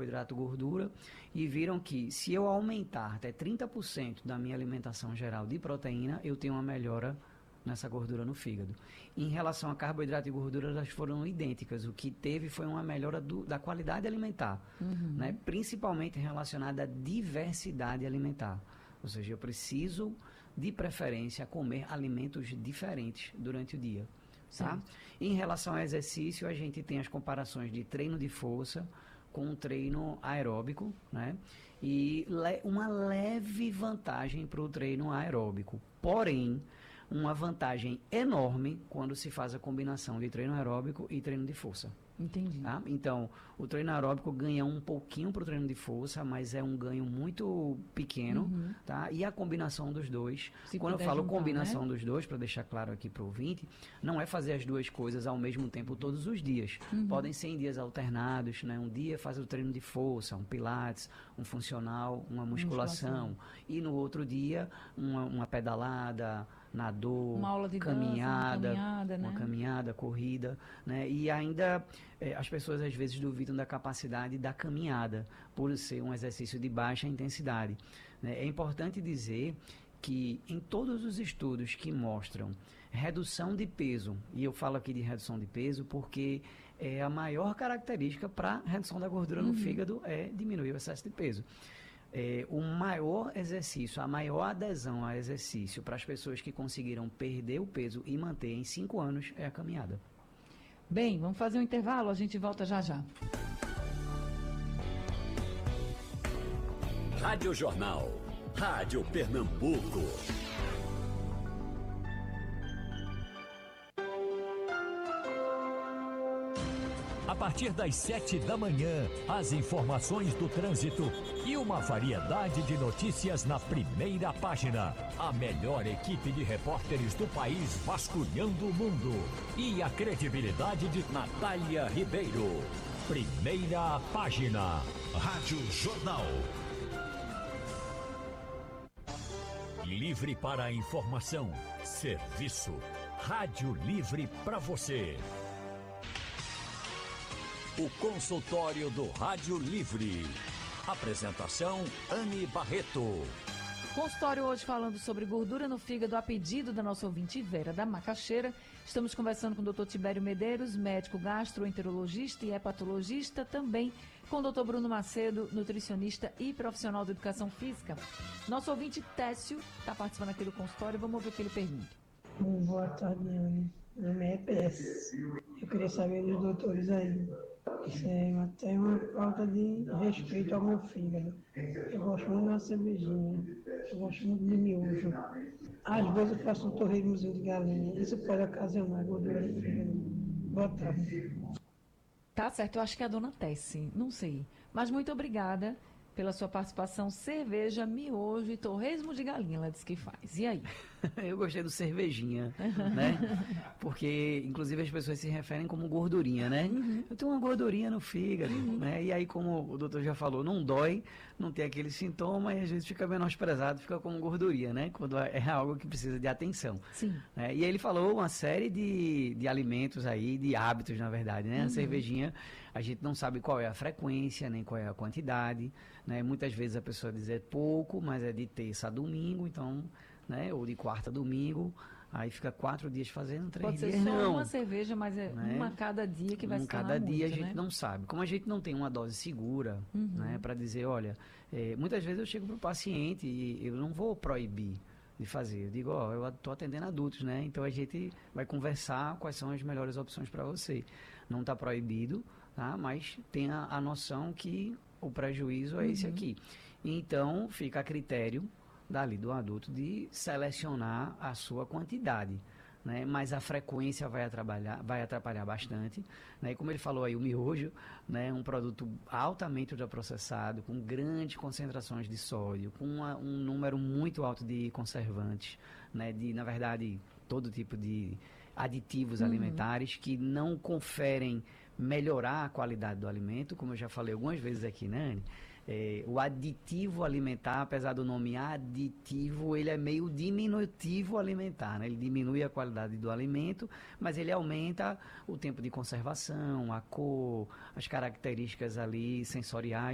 carboidrato, gordura, e viram que se eu aumentar até 30% da minha alimentação geral de proteína, eu tenho uma melhora nessa gordura no fígado. Em relação a carboidrato e gordura, elas foram idênticas. O que teve foi uma melhora da qualidade alimentar, né? Principalmente relacionada à diversidade alimentar. Ou seja, eu preciso, de preferência, comer alimentos diferentes durante o dia. Tá? Em relação ao exercício, a gente tem as comparações de treino de força com um treino aeróbico, né? E uma leve vantagem para o treino aeróbico. Porém, uma vantagem enorme quando se faz a combinação de treino aeróbico e treino de força. Entendi. Tá? Então, o treino aeróbico ganha um pouquinho para o treino de força, mas é um ganho muito pequeno, tá? E a combinação dos dois, quando eu falo combinação dos dois, para deixar claro aqui para o ouvinte, não é fazer as duas coisas ao mesmo tempo todos os dias. Podem ser em dias alternados, né? Um dia faz o treino de força, um pilates, um funcional, uma musculação. E no outro dia, uma pedalada, nadou, uma aula de caminhada, dança, uma caminhada, corrida, né? E ainda as pessoas às vezes duvidam da capacidade da caminhada, por ser um exercício de baixa intensidade, né? É importante dizer que em todos os estudos que mostram redução de peso, e eu falo aqui de redução de peso porque a maior característica para redução da gordura no fígado é diminuir o excesso de peso. O maior exercício, a maior adesão a exercício para as pessoas que conseguiram perder o peso e manter em 5 anos é a caminhada. Bem, vamos fazer um intervalo, a gente volta já já. Rádio Jornal, Rádio Pernambuco. A partir das 7 da manhã, as informações do trânsito e uma variedade de notícias na primeira página. A melhor equipe de repórteres do país vasculhando o mundo. E a credibilidade de Natália Ribeiro. Primeira página. Rádio Jornal. Livre para a informação. Serviço. Rádio Livre para você. O consultório do Rádio Livre. Apresentação, Anne Barreto. Consultório hoje falando sobre gordura no fígado a pedido da nossa ouvinte Vera da Macaxeira. Estamos conversando com o Dr. Tibério Medeiros, médico gastroenterologista e hepatologista, também com o Dr. Bruno Macedo, nutricionista e profissional de educação física. Nosso ouvinte Técio está participando aqui do consultório, vamos ver o que ele pergunta. Boa tarde, Anne. Meu nome é PS. Eu queria saber dos doutores aí. Isso é até uma falta de respeito ao meu fígado. Eu gosto muito de uma cervejinha, eu gosto muito de miojo. Às vezes eu faço um torresmozinho de galinha. Isso pode ocasionar gordura no fígado. Boa tarde. Tá certo, eu acho que é a dona Tessie, não sei. Mas muito obrigada pela sua participação. Cerveja, miojo e torresmo de galinha, ela disse que faz. E aí? Eu gostei do cervejinha, né? Porque, inclusive, as pessoas se referem como gordurinha, né? Eu tenho uma gordurinha no fígado, né? E aí, como o doutor já falou, não dói, não tem aquele sintoma e às vezes fica menosprezado, fica como gordurinha, né? Quando é algo que precisa de atenção. Sim. Né? E aí ele falou uma série de alimentos aí, de hábitos, na verdade, né? A cervejinha, a gente não sabe qual é a frequência, nem qual é a quantidade, né? Muitas vezes a pessoa diz é pouco, mas é de terça a domingo, então... Né? Ou de quarta a domingo, aí fica 4 dias fazendo, 3 Pode dias ser só não. uma cerveja, mas é né? uma a cada dia que vai se tornar cada dia muito, a gente né? não sabe. Como a gente não tem uma dose segura, né? Para dizer, olha, muitas vezes eu chego para o paciente e eu não vou proibir de fazer. Eu digo, eu estou atendendo adultos, né? Então a gente vai conversar quais são as melhores opções para você. Não está proibido, tá? Mas tenha a noção que o prejuízo é esse aqui. Então fica a critério do adulto de selecionar a sua quantidade, né? Mas a frequência vai atrapalhar bastante, né? E como ele falou aí, o miojo, né? Um produto altamente ultraprocessado, com grandes concentrações de sódio, com um número muito alto de conservantes, né? Na verdade, todo tipo de aditivos alimentares que não conferem melhorar a qualidade do alimento, como eu já falei algumas vezes aqui, né, Anne? O aditivo alimentar, apesar do nome aditivo, ele é meio diminutivo alimentar, né? Ele diminui a qualidade do alimento, mas ele aumenta o tempo de conservação, a cor, as características ali sensoriais.